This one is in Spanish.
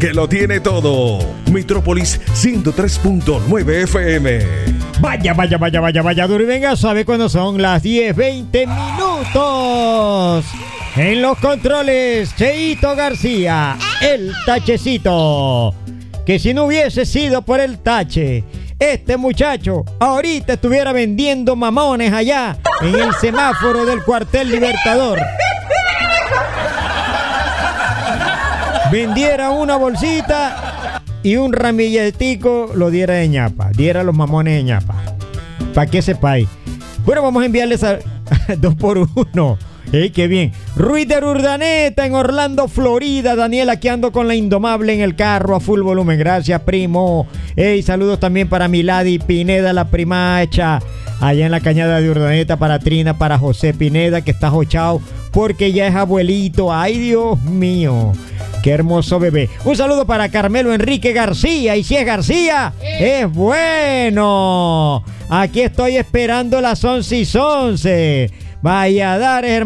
que lo tiene todo. Metrópolis 103.9 FM. Vaya, Duro y venga, sabe cuándo son las 10:20 minutos. En los controles, Cheito García, el tachecito. Que si no hubiese sido por el tache, este muchacho ahorita estuviera vendiendo mamones allá en el semáforo del cuartel Libertador. Vendiera una bolsita y un ramilletico lo diera de ñapa, diera los mamones de ñapa. Para que sepáis. Bueno, vamos a enviarles a 2x1. ¡Qué bien! Ruiz de Urdaneta en Orlando, Florida. Daniel, aquí ando con la Indomable en el carro a full volumen. Gracias, primo. Saludos también para Milady Pineda, la primacha, allá en la Cañada de Urdaneta. Para Trina, para José Pineda, que está jochao porque ya es abuelito. ¡Ay, Dios mío! ¡Qué hermoso bebé! Un saludo para Carmelo Enrique García. Y si es García, es bueno. Aquí estoy esperando las 11:11. Vaya a dar, hermano.